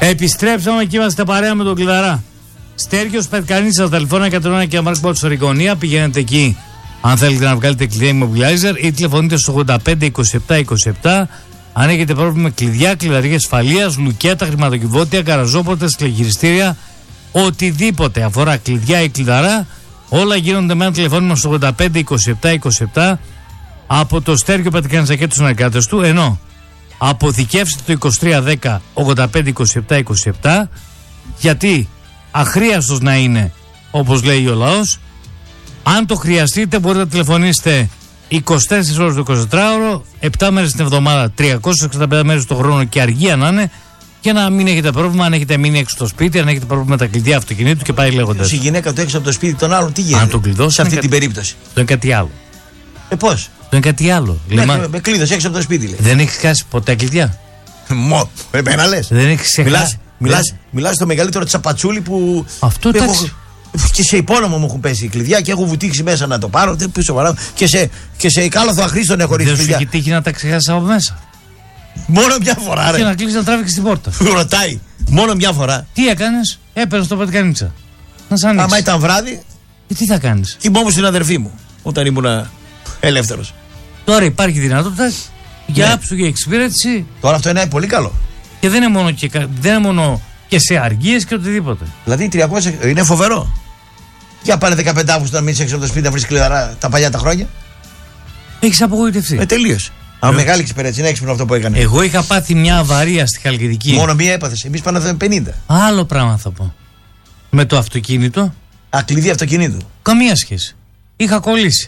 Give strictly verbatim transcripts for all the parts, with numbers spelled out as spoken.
Επιστρέψαμε και είμαστε παρέα με τον Κλειδαρά. Στέργιος Πετκανίτσας, τηλεφώνα εκατόν ένα και Μάρκ Μπότ Ρικονία. Πηγαίνετε εκεί αν θέλετε να βγάλετε κλειδιά immobilizer ή τηλεφωνείτε στο ογδόντα πέντε είκοσι επτά είκοσι επτά. Αν έχετε πρόβλημα με κλειδιά, κλειδαρίες ασφαλείας, λουκέτα, χρηματοκιβώτια, γαραζόπορτες, τηλεγυριστήρια, οτιδήποτε αφορά κλειδιά ή κλειδαρά, όλα γίνονται με ένα τηλεφώνημα στο ογδόντα πέντε είκοσι επτά είκοσι επτά από το Στέργιο Πετκανίτσα και τους συνεργάτες του. Ενώ αποθηκεύστε το είκοσι τρία δέκα ογδόντα πέντε είκοσι επτά είκοσι επτά, γιατί αχρίαστος να είναι, όπως λέει ο λαός. Αν το χρειαστείτε μπορείτε να τηλεφωνήσετε είκοσι τέσσερις ώρες το εικοσιτετράωρο, επτά μέρες την εβδομάδα, τριακόσιες εξήντα πέντε μέρες το χρόνο και αργία να είναι, και να μην έχετε πρόβλημα αν έχετε μείνει έξω στο σπίτι, αν έχετε πρόβλημα με τα κλειδιά αυτοκινήτου και πάει λέγοντας. Η γυναίκα του έξω από το σπίτι των άλλων, τι γίνεται? Αν τον κλειδώσει, σε αυτή κα... την περίπτωση. Το είναι κάτι άλλο. Ε, πώς? Το είναι κάτι άλλο. Ναι, Λέμα... με κλείδωσε έξω από το σπίτι, λέει. Δεν έχει χάσει ποτέ κλειδιά. Μο, εμένα λες. Δεν έχει ξεχάσει. Μιλάς, μιλάς, μιλάς στο μεγαλύτερο τσαπατσούλι που. Αυτό που εντάξει. έχω... Και σε υπόνομο μου έχουν πέσει κλειδιά και έχω βουτήξει μέσα να το πάρω. Δεν πίσω παρά. Και σε, και σε κάλαθο αχρήστον έχω ρίξει κλειδιά. Δεν σου έχει τύχει να τα ξεχάσει από μέσα? Μόνο μια φορά, ρε. Και να κλείσει να τράβηξε την πόρτα. Ρωτάει. Μόνο μια φορά. Τι έκανες? Έπαιρνες το Πετκανίτσα να σ' ανοίξει. Άμα ήταν βράδυ. Και τι θα κάνεις? Κοιμόμουν στην αδερφή μου όταν ήμουν ελεύθερος. Τώρα υπάρχει δυνατότητα για Ναι. άψογη εξυπηρέτηση. Τώρα αυτό είναι πολύ καλό. Και δεν είναι μόνο και, δεν είναι μόνο και σε αργίες και οτιδήποτε. Δηλαδή τριακόσια είναι φοβερό. Για πάνε δεκαπέντε Αυγούστου να μείνεις έξω από το σπίτι να βρεις κλειδαρά τα παλιά τα χρόνια. Έχεις απογοητευτεί. Ε, τελείως. Α, μεγάλη εξυπηρέτηση, είναι έξυπνο αυτό που έκανε. Εγώ είχα πάθει μια αβαρία στη Χαλκιδική. Μόνο μία έπαθες. Εμείς πάνε πενήντα. Άλλο πράγμα θα πω. Με το αυτοκίνητο. Α, κλειδί αυτοκινήτου. Καμία σχέση. Είχα κολλήσει.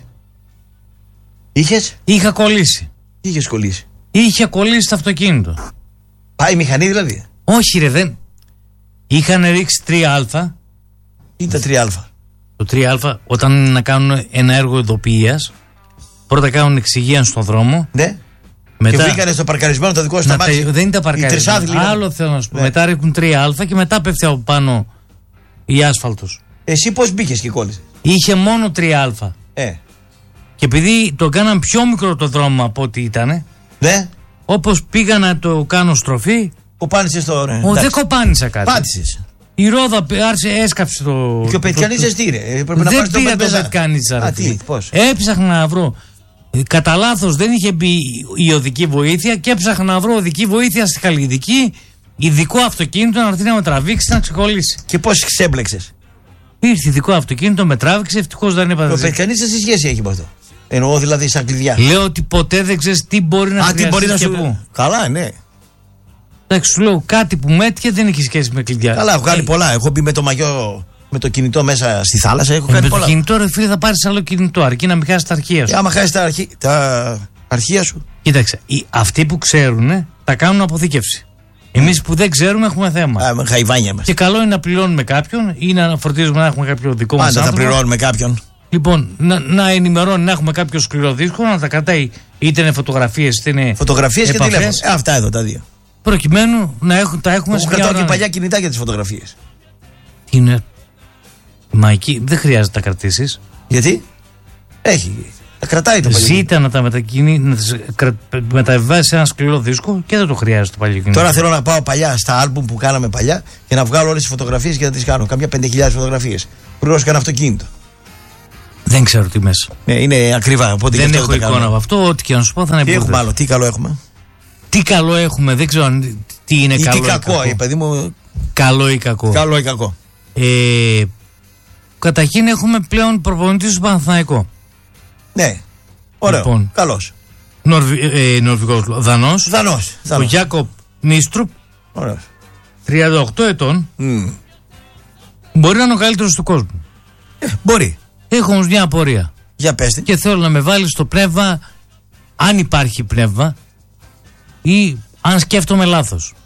Είχες? Είχα κολλήσει. Τι είχες κολλήσει? Είχε κολλήσει το αυτοκίνητο. Πάει η μηχανή δηλαδή. Όχι, ρε, δεν. Είχαν ρίξει τρία α. Ή τα τρία α. Το τρία α, όταν είναι να κάνουν ένα έργο ειδοποιίας, πρώτα κάνουν εξυγίανση στον δρόμο. Ναι. Μετά... Και βρήκανε στο παρκαρισμένο το δικό σου το μάξι. Δεν είναι τα παρκαρισμένο. Άλλο θέλω να σου πω. Ναι. Μετά ρίχνουν τρία α και μετά πέφτει από πάνω η άσφαλτος. Εσύ πώς μπήκες και κόλλησες? Είχε μόνο τρία α. Ε. Και επειδή το κάναν πιο μικρό το δρόμο από ό,τι ήταν, ναι. Όπως πήγα να το κάνω στροφή. Κοπάνησες το. Ναι, ο, δεν κοπάνισα κάτι. Πάτησες. Η ρόδα άρχισε, έσκαψε το. Και ο Πετκανίτσας τι ρε? Δεν πήρα το Πετκανίτσα. Έψαχνα να βρω. Κατά λάθος δεν είχε μπει η οδική βοήθεια και έψαχνα να βρω οδική βοήθεια στη Χαλκιδική, ειδικό αυτοκίνητο να έρθει να με τραβήξει να ξεκολλήσει. Και πώς ξέμπλεξες? Ήρθε ειδικό αυτοκίνητο, με τράβηξε, ευτυχώς δεν είπα. Ο Πετκανίτσας τι σχέση έχει με αυτό? Εννοώ δηλαδή σαν κλειδιά. Λέω ότι ποτέ δεν ξέρεις τι μπορεί να χρειαστεί. Α, τι μπορεί να σου πού. Καλά, ναι. Εντάξει, σου λέω κάτι που με έτυχε δεν έχει σχέση με κλειδιά. Καλά, έχω κάνει ε... πολλά. Έχω μπει με το μαγιό, με το κινητό μέσα στη θάλασσα. Έχω ε, κάνει με πολλά. Το κινητό, ρε φίλε, θα πάρεις άλλο κινητό αρκεί να μην χάσεις τα αρχεία σου. Ε, άμα χάσεις τα, αρχή... τα αρχεία σου. Κοίταξε, οι... αυτοί που ξέρουν τα κάνουν αποθήκευση. Εμείς που δεν ξέρουμε έχουμε θέμα. Α, με χαϊβάνια μας. Και καλό είναι να πληρώνουμε κάποιον ή να φροντίζουμε να έχουμε κάποιο δικό μας άνθρωπο. Πάντα θα πληρώνουμε κάποιον. Λοιπόν, να, να ενημερώνει, να έχουμε κάποιο σκληρό δίσκο, να τα κρατάει, είτε είναι φωτογραφίες, είτε είναι. Φωτογραφίες και τηλέφωνο. Ε, αυτά εδώ τα δύο. Προκειμένου να έχουν, τα έχουμε σε μια ώρα. Έχω κρατάω και παλιά κινητά για τις φωτογραφίες. Είναι. Μα εκεί δεν χρειάζεται να τα κρατήσεις. Γιατί? Έχει. Τα κρατάει το παλιό. Ζήτα να τα μετακινεί, να τις κρα... μεταβιβάσει σε ένα σκληρό δίσκο και δεν το χρειάζεται το παλιό κινητό. Τώρα θέλω να πάω παλιά στα άλμπουμ που κάναμε παλιά και να βγάλω όλες τις φωτογραφίες και να τις κάνω. Καμιά πέντε χιλιάδες φωτογραφίες. Πληρώσω ένα αυτοκίνητο. Δεν ξέρω τι μέσα. Ναι, είναι ακριβά. Οπότε δεν έχω εικόνα από αυτό. Ό,τι και να σου πω θα είναι. Τι έχουμε άλλο, τι καλό έχουμε. Τι καλό έχουμε, δεν ξέρω τι είναι ή καλό. Τι κακό, ή παιδί μου. Καλό ή κακό. Καλό ή κακό. Ε, καταρχήν έχουμε πλέον προπονητή στο Παναθηναϊκό. Ναι. Ωραίο. Λοιπόν, καλός. Νορβη, ε, Νορβηγός, Δανός. Δανός. Ο Γιάκοπ Νίστρουπ. Ωραίος. τριάντα οκτώ ετών. Mm. Μπορεί να είναι ο καλύτερος του κόσμου. Ε, μπορεί. Έχω όμως μια απορία. Για πέστε. Και θέλω να με βάλει στο πνεύμα, αν υπάρχει πνεύμα ή αν σκέφτομαι λάθος.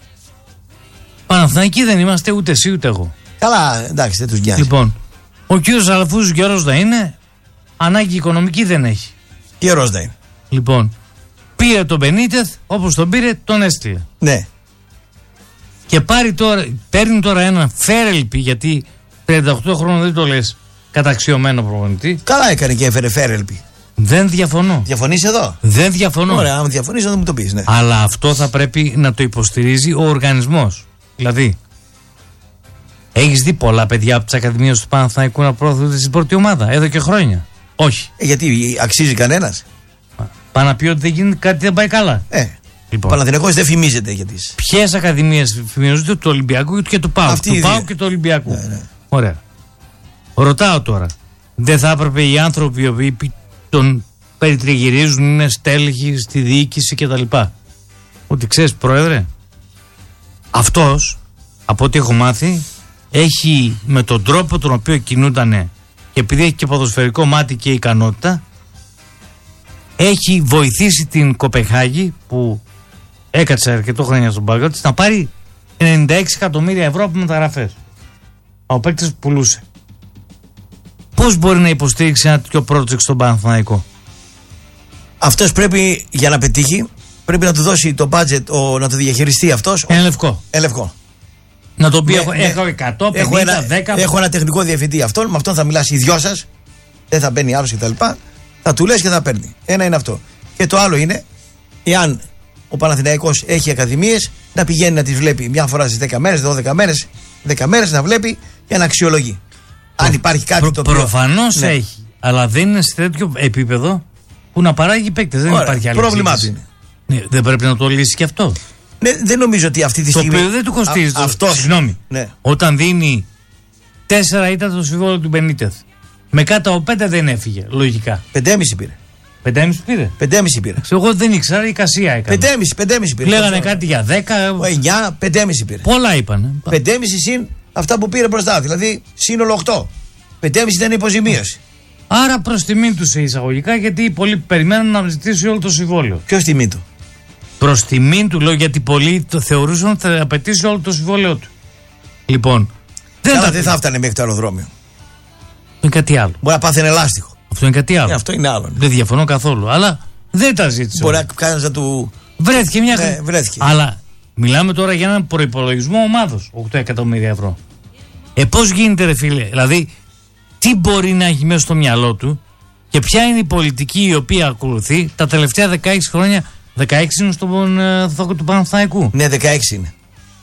Παναθηναϊκοί δεν είμαστε ούτε εσύ ούτε εγώ. Καλά, εντάξει, δεν τους νοιάζει. Λοιπόν, ο κύριος Αλαφούζος γερός να είναι, ανάγκη οικονομική δεν έχει. Γερός να είναι. Λοιπόν, πήρε τον Μπενίτεθ, όπως τον πήρε, τον έστειλε. Ναι. Και πάρει τώρα, παίρνει τώρα έναν Φέρελπι, γιατί τριάντα οκτώ χρόνων δεν το λες καταξιωμένο προπονητή. Καλά έκανε και έφερε Φέρελπι. Δεν διαφωνώ. Διαφωνείς εδώ? Δεν διαφωνώ. Ωραία, αν διαφωνείς να μου το πεις, ναι. Αλλά αυτό θα πρέπει να το υποστηρίζει ο οργανισμός. Δηλαδή, έχεις δει πολλά παιδιά από τις ακαδημίες του Παναθηναϊκού να προωθούνται στην πρώτη ομάδα εδώ και χρόνια? Όχι. Ε, γιατί αξίζει κανένας? Πάνε να πει ότι δεν γίνει, κάτι δεν πάει καλά. Ε, λοιπόν. Ο Παναθηναϊκός δεν φημίζεται για τις. Ποιες ακαδημίες φημίζονται? Του Ολυμπιακού και του ΠΑΟΚ. Του ΠΑΟΚ και του Ολυμπιακού. Ναι, ναι. Ωραία. Ρωτάω τώρα, δεν θα έπρεπε οι άνθρωποι οι οποίοι τον περιτριγυρίζουν, είναι στέλεχοι στη διοίκηση κτλ. Ότι ξέρεις, Πρόεδρε, αυτός, από ό,τι έχω μάθει, έχει με τον τρόπο τον οποίο κινούντανε και επειδή έχει και ποδοσφαιρικό μάτι και ικανότητα, έχει βοηθήσει την Κοπεχάγη που έκατσε αρκετό χρόνια στον πάγκο της να πάρει ενενήντα έξι εκατομμύρια ευρώ από μεταγραφές από παίκτες που πουλούσε. Πώς μπορεί να υποστήριξει ένα τέτοιο project στον Παναθηναϊκό? Αυτός πρέπει, για να πετύχει, πρέπει να του δώσει το budget, ο, να το διαχειριστεί αυτός. Ένα λευκό. Ένα λευκό. Να το πει: Ναι, έχω, ναι. έχω εκατό, πενήντα, έχω ένα, δέκα. Έχω ένα τεχνικό διευθυντή αυτόν, με αυτόν θα μιλάς οι δυο σας. Δεν θα μπαίνει άλλος κτλ. Θα του λες και θα παίρνει. Ένα είναι αυτό. Και το άλλο είναι, εάν ο Παναθηναϊκός έχει ακαδημίες, να πηγαίνει να τις βλέπει μια φορά στις δέκα μέρες, δώδεκα μέρες, δέκα μέρες να βλέπει και να αξιολογεί. Προ, αν υπάρχει κάτι προ, το οποίο. Προφανώς ναι. έχει. Αλλά δεν είναι σε τέτοιο επίπεδο που να παράγει παίκτες. Δεν Ωραία, υπάρχει άλλη πρόβλημά του είναι. Ναι, δεν πρέπει να το λύσει και αυτό. Ναι, δεν νομίζω ότι αυτή τη Το στιγμή. οποίο δεν του κοστίζει. Α, αυτός, συγγνώμη. Ναι. Όταν δίνει τέσσερα ήταν το συμβόλαιο του Μπενίτεθ. Με κάτω από πέντε δεν έφυγε. Λογικά. Πεντέμιση πήρε. Πεντέμιση πήρε. Πεντέμιση πήρε. Εγώ δεν ήξερα, η Κασία έκανε. Πεντέμιση, πεντέμιση πήρε. Λέγανε κάτι για δέκα. εννιά, πεντέμιση πήρε. Πολλά είπαν. Πεντέμιση συν αυτά που πήρε μπροστά. Δηλαδή σύνολο οκτώ. Πεντέμιση ήταν υποζημίωση. Άρα προς τιμήν του σε εισαγωγικά, γιατί πολλοί περιμένουν να ζητήσει όλο το συμβόλαιο. Ποιος τιμή του? Προς τιμήν του λέω, γιατί πολλοί το θεωρούσαν ότι θα απαιτήσει όλο το συμβόλαιο του. Λοιπόν. Δεν θα, δεν θα φτάνε μέχρι το αεροδρόμιο. Είναι κάτι άλλο. Μπορεί να πάθει ελάστιχο. Αυτό είναι κάτι άλλο. Ε, αυτό είναι άλλο. Ναι. Δεν διαφωνώ καθόλου. Αλλά δεν τα ζήτησε. Μπορεί να κάνει να του. Βρέθηκε μια ναι, βρέθηκε. Αλλά μιλάμε τώρα για έναν προϋπολογισμό ομάδος οκτώ εκατομμύρια ευρώ. Ε, πώς γίνεται, ρε φίλε? Δηλαδή, τι μπορεί να έχει μέσα στο μυαλό του και ποια είναι η πολιτική η οποία ακολουθεί τα τελευταία δεκαέξι χρόνια. δεκαέξι είναι στον θόκο του Παναθηναϊκού. Ναι, δεκαέξι είναι.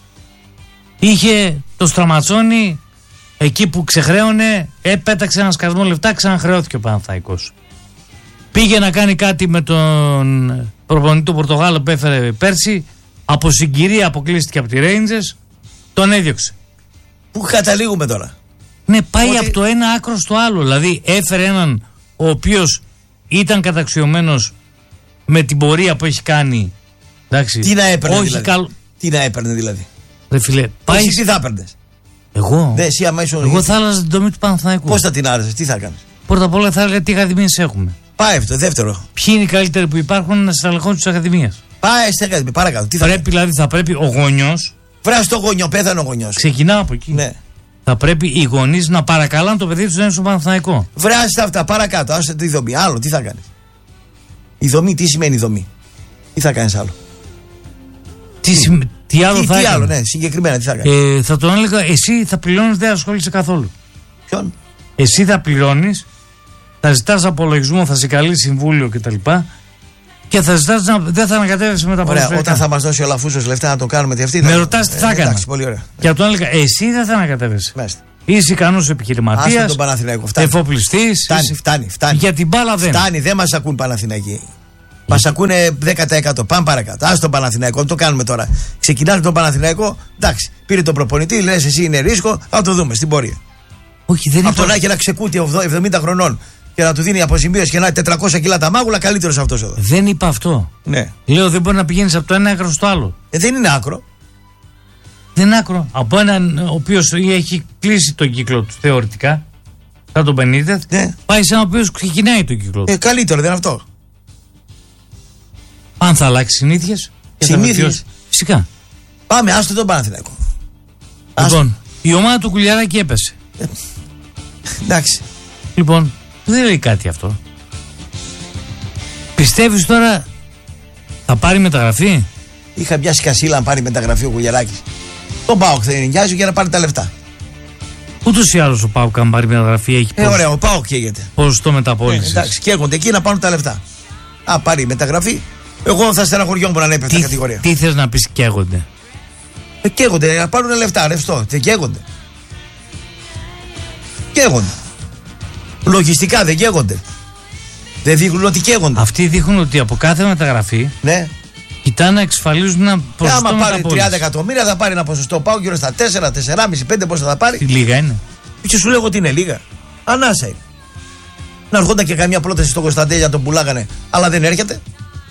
Είχε το Στραματσόνι εκεί που ξεχρέωνε, επέταξε ένα σκασμό λεφτά, ξαναχρεώθηκε ο Παναθηναϊκός. Πήγε να κάνει κάτι με τον προπονητή του Πορτογάλο που έφερε πέρσι, από συγκυρία αποκλείστηκε από τη Rangers, τον έδιωξε. Πού καταλήγουμε τώρα? Ναι, πάει Ότι... από το ένα άκρο στο άλλο. Δηλαδή έφερε έναν ο οποίος ήταν καταξιωμένος με την πορεία που έχει κάνει. Εντάξει, τι να έπαιρνε όχι δηλαδή? Καλ... Τι να έπαιρνε δηλαδή? Ρε φίλε, πάει... Εσύ τι θα έπαιρνες? Εγώ, Δε, εσύ, αμέσως... εγώ θα άλλαζα την τομή του Παναθηναϊκού. Πώς θα την άρεσες, τι θα κάνεις? Πρώτα απ' όλα θα έλεγα τι ακαδημίες έχουμε. Πάει αυτό, δεύτερο. Ποιοι είναι οι καλύτεροι που υπάρχουν να στελεχώνουν τις ακαδημίες. Πάει στην ακαδημία, παρακάτω. Τι θα πρέπει, δηλαδή, θα πρέπει ο γονιός. Βράζει το γονιό, πέθανε ο γονιός. Ξεκινάω από εκεί. Ναι. Θα πρέπει οι γονείς να παρακαλάνε το παιδί τους να είναι στο Παναθηναϊκό. Βράζει τα αυτά, παρακάτω. Άσε τη δομή. Άλλο, τι θα κάνεις? Η δομή, τι σημαίνει η δομή? Τι θα κάνεις άλλο? Τι, τι, τι άλλο τι, θα τι έκανε? άλλο, ναι, συγκεκριμένα τι θα κάνεις? Ε, θα τον έλεγα, εσύ θα πληρώνεις, δεν ασχολείσαι καθόλου. Ποιον? Εσύ θα πληρώνεις, θα ζητάς απολογισμό, θα σε καλεί συμβούλιο κτλ. Και θα ζητάς να δεν θα ανακατεύεσαι με τα ποδοσφαιρικά. Ωραία, όταν θα μας δώσει ο Λαφούσος λεφτά να το κάνουμε τι αυτή. Με ρωτάς τι θα ε, έκανα. Εντάξει, πολύ ωραία. Και θα τον έλεγα, εσύ δεν θα ανακατεύεσαι. Μάλιστα. Είσαι ικανός επιχειρηματίας, εφοπλιστής. Φτάνει, είσαι... φτάνει, φτάνει. Για την μπάλα δεν. Φτάνει, δεν μας ακούν Παναθηναϊκοί. Μας ακούνε δέκα τοις εκατό. Πάμε παρακάτω. Ας τον Παναθηναϊκό, το κάνουμε τώρα. Ξεκινάμε τον Παναθηναϊκό. Εντάξει, πήρε τον προπονητή, λες εσύ είναι ρίσκο, θα το δούμε στην πορεία. Όχι, δεν Από είπα... τον Άκη ένα ξεκούτι εβδομήντα χρονών και να του δίνει αποζημίωση και να έχει τετρακόσια κιλά τα μάγουλα, καλύτερος αυτός εδώ. Δεν είπα αυτό. Ναι. Λέω δεν μπορεί να πηγαίνεις από το ένα άκρο στο άλλο. Ε, δεν είναι άκρο. Δεν είναι άκρο. Από έναν ο οποίος έχει κλείσει τον κύκλο του θεωρητικά, σαν τον Μπενίτεθ, Ναι. πάει σε έναν ο οποίος ξεκινάει τον κύκλο του. Ε, καλύτερο, δεν είναι αυτό. Αν θα αλλάξει συνήθειες. Συνήθειες. Φυσικά. Πάμε, άστο τον Παναθηναϊκό. Λοιπόν, η ομάδα του Κουλιαράκη έπεσε. Ε, εντάξει. Λοιπόν, δεν λέει κάτι αυτό. Πιστεύεις τώρα θα πάρει μεταγραφή? Είχα πιάσει κασίλα να πάρει μεταγραφή ο Κουλιαράκης. Τον ΠΑΟΚ θα νοιάζει για να πάρει τα λεφτά. Ούτως ή άλλως ο ΠΑΟΚ αν πάρει μεταγραφή έχει Ε, ωραία, ο ΠΑΟΚ καίγεται. ποσοστό μεταπώλησης. Ε, εντάξει, καίγονται εκεί να πάρουν τα λεφτά. Α, πάρει μεταγραφή. Εγώ θα στεναχωριόμουν να είναι έπεφτα Τι, κατηγορία. τι θες να πεις καίγονται? Δεν καίγονται, να πάρουν λεφτά, ρευστό. Δεν καίγονται. Καίγονται. Λογιστικά δεν καίγονται. Δεν δείχνουν ότι καίγονται. Αυτοί δείχνουν ότι από κάθε μεταγραφή. Ναι. Κοιτάνε να εξασφαλίζουν ένα ποσοστό. Άμα πάρει τριάντα εκατομμύρια θα πάρει ένα ποσοστό. Πάω γύρω στα τέσσερα, τέσσερα κόμμα πέντε, πέντε πόσα θα πάρει. Λίγα είναι. Και σου λέω ότι είναι λίγα. Ανάσα είναι. Να έρχονταν και καμιά πρόταση στο Κωνσταντέλια τον πουλάγανε, αλλά δεν έρχεται.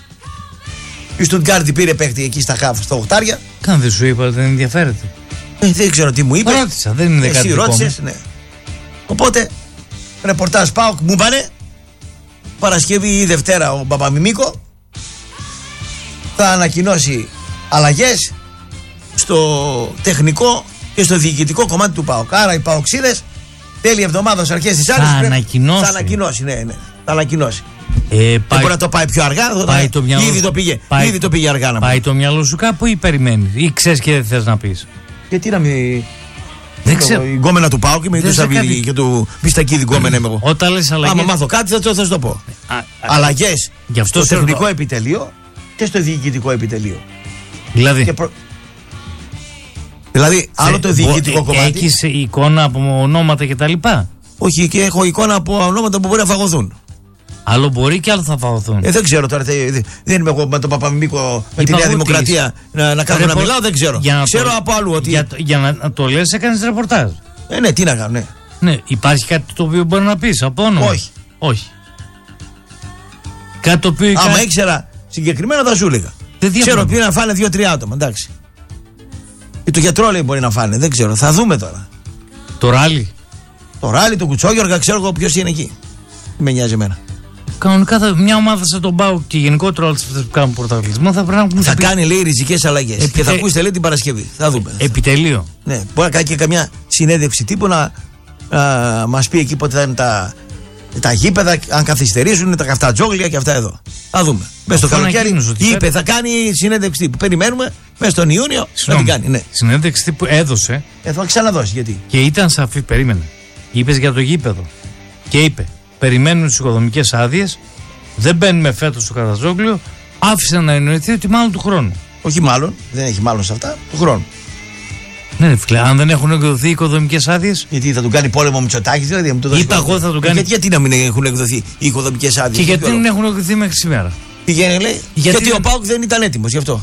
Η Στουτγκάρδη πήρε παίχτη εκεί στα χάφ, στα οχτάρια. Καν δεν σου είπα ότι δεν ενδιαφέρεται. Ε, δεν ξέρω τι μου είπε. Ρώτησα, δεν είναι κάτι. Εσύ ρώτησες, ναι. Οπότε, ρεπορτάζ ΠΑΟΚ μου είπανε Παρασκευή ή Δευτέρα ο Παπαμιμίκο θα ανακοινώσει αλλαγές στο τεχνικό και στο διοικητικό κομμάτι του ΠΑΟΚ. Άρα οι ΠΑΟΚσίδες τέλη εβδομάδα αρχές της άλλης θα ανακοινώσει. Θα ανακοινώσει, ναι, ναι. Θα ανακοινώσει. Ε, πάει, δεν μπορεί να το πάει πιο αργά. Πάει το μυαλό, ήδη, το πήγε, πάει, ήδη το πήγε αργά να πάει πει. το μυαλό σου κάπου ή περιμένει, ή ξέρεις και δεν θες να πεις. Γιατί να μην. Δεν ξέρω. Η γκόμενα του ΠΑΟΚ είμαι του Σαββίδη και του Μπιστακίδη γκόμενα είμαι εγώ. Όταν λες αλλαγές. Άμα μάθω κάτι θα το, θα το πω. Αλλαγές στο τεχνικό επιτελείο και στο διοικητικό επιτελείο. Δηλαδή. Προ... Δηλαδή, άλλο το διοικητικό κομμάτι. Έχεις εικόνα από ονόματα κτλ. Όχι, και έχω εικόνα από ονόματα που μπορεί να φαγωθούν. Άλλο μπορεί και άλλο θα φαγωθούν. Ε, δεν ξέρω τώρα. Δεν είμαι εγώ με τον Παπαμιμίκο, με τη Νέα Δημοκρατία να, να κάνω ρεπο... να μιλάω, δεν ξέρω. Για ξέρω το... από αλλού ότι. Για, για να το λες, έκανες ρεπορτάζ. Ε, ναι, τι να κάνω, ναι. Ναι, υπάρχει κάτι το οποίο μπορεί να πεις από όνομα. Όχι. Όχι. Κάτι το οποίο. Άμα κάτι... ήξερα συγκεκριμένα θα σου έλεγα. Ξέρω ποιοι να φάνε δύο-τρία άτομα, εντάξει. Και το γιατρό λέει μπορεί να φάνε, δεν ξέρω. Θα δούμε τώρα. Το ράλι. Το ράλι, το Κουτσόγιοργα, ξέρω εγώ ποιος είναι εκεί. Με νοιάζει εμένα. Κανονικά θα, μια ομάδα σαν τον ΠΑΟΚ και γενικότερα όλες αυτές που κάνουν πρωταθλητισμό θα πρέπει να. Θα κάνει λέει ριζικές αλλαγές. Επιτε... Και θα ακούσετε λέει την Παρασκευή. Θα δούμε. Επιτελείο. Ναι, μπορεί να κάνει και καμιά συνέντευξη τύπου να, να μας πει εκεί πότε θα είναι τα, τα γήπεδα, αν καθυστερήσουν, τα καυτά τζόγλια και αυτά εδώ. Θα δούμε. Μέσα στο καλοκαίρι είπε θα κάνει συνέντευξη τύπου. Περιμένουμε μέσα στον Ιούνιο να την κάνει. Ναι. Συνέντευξη τύπου έδωσε. Ε, θα ξαναδώσει γιατί. Και ήταν σαφή, περίμενε. Είπε για το γήπεδο. Και είπε. Περιμένουν τις οικοδομικές άδειες, δεν μπαίνουμε φέτος στο Καρατζόγλιο, άφησε να εννοηθεί ότι μάλλον του χρόνου. Όχι μάλλον, δεν έχει μάλλον σε αυτά, του χρόνου. Ναι, φίλε, αν δεν έχουν εκδοθεί οι οικοδομικές άδειες. Γιατί θα του κάνει πόλεμο ο Μητσοτάκης, δηλαδή. Μου το είπα εγώ θα του κάνει. Γιατί, γιατί να μην έχουν εκδοθεί οι οικοδομικές άδειες. Και γιατί δεν έχουν εκδοθεί μέχρι σήμερα. Πηγαίνει, λέει. Γιατί, γιατί ο ΠΑΟΚ δεν ήταν έτοιμος γι' αυτό.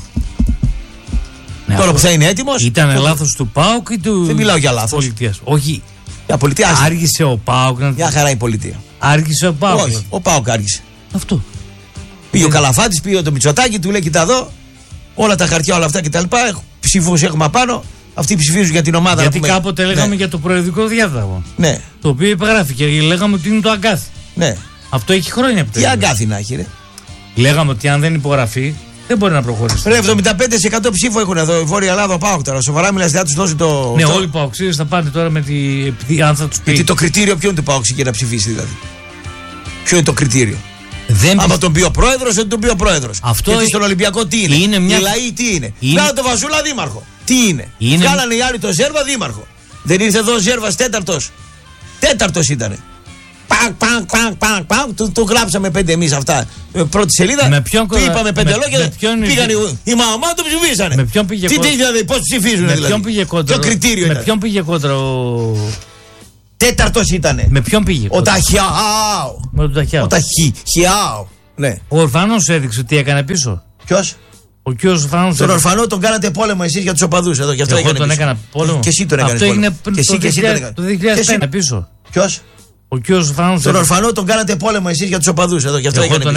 Ναι, τώρα που θα είναι έτοιμος. Ήταν το... λάθος του ΠΑΟΚ ή του. Δεν μιλάω για λάθος. Πολιτείας. Όχι. Για πολιτεία. Άργησε ο ΠΑΟΚ να. Μια χαρά η πολιτεία. Άργησε ο ΠΑΟΚ. Όχι, ο ΠΑΟΚ άργησε. Αυτό. Πήγε ο Καλαφάτης, πήγε το Μητσοτάκη, του λέει: Κοιτά εδώ, όλα τα χαρτιά, όλα αυτά κτλ. Ψήφους έχουμε απάνω. Αυτοί ψηφίζουν για την ομάδα. Γιατί πούμε... κάποτε λέγαμε ναι. για το προεδρικό διάταγμα. Ναι. Το οποίο υπεγράφηκε και λέγαμε ότι είναι το αγκάθι. Ναι. Αυτό έχει χρόνια που. Τι αγκάθι να έχει, ρε. Λέγαμε ότι αν δεν υπογραφεί δεν μπορεί να προχωρήσει. Ρε, εβδομήντα πέντε τοις εκατό ψήφο έχουν εδώ η Βόρεια Ελλάδα, ο ΠΑΟΚ τώρα. Σοβαρά μιλάς, δεν θα τους δώσει το. Ναι, το... όλοι οι ΠΑΟΚσίδες θα πάνε τώρα με τη. Επειδή αν θα τους πει. Γιατί το κριτήριο ποιο είναι του ΠΑΟΚ για να ψηφίσει δηλαδή. Ποιο είναι το κριτήριο. Δεν άμα τον πει ο πρόεδρος, δεν τον πει ο πρόεδρος. Αυτό γιατί στον Ολυμπιακό τι είναι. είναι μια... Οι λαοί τι είναι. είναι... Βγάλανε το Βασούλα δήμαρχο. Τι είναι. είναι... Βγάλανε οι άλλοι το Ζέρβα δήμαρχο. Δεν ήρθε εδώ ο Ζέρβας τέταρτος. Τέταρτος ήτανε. Πακ, πακ, πακ, πακ, πακ. Του, του γράψαμε πέντε εμείς αυτά. Πρώτη σελίδα. Με ποιον, του είπαμε πέντε με, λόγια. Με ποιον, πήγαν οι, οι μαμά του ψηφίσανε. Με ποιον πήγε κόντρα. Τι δηλαδή, πώς ψηφίζουν με δηλαδή. Ποιον πήγε κόντρα. Ποιο κριτήριο με ήταν. ποιον πήγε κόντρα ο. Τέταρτος ήτανε. Με ποιον πήγε κόντρα. Ο Ταχιάου. Με τον Ταχιάου. Ο Ταχιάου. Ναι. Ο Ορφανός έδειξε τι έκανε πίσω. Ποιος? Ο κ. Ορφανός. Τον Ορφανό τον κάνατε πόλεμο εσείς για τους οπαδούς εδώ. Εγώ έκανε τον έκανα πόλεμο. Και εσύ τον έκανες πόλεμο. Αυτό έγινε το δύο χιλιάδες πέντε πίσω. Ποιος? Ο κ. Ορφανός. Τον Ορφανό τον κάνατε πόλεμο εσείς για τους οπαδούς εδώ.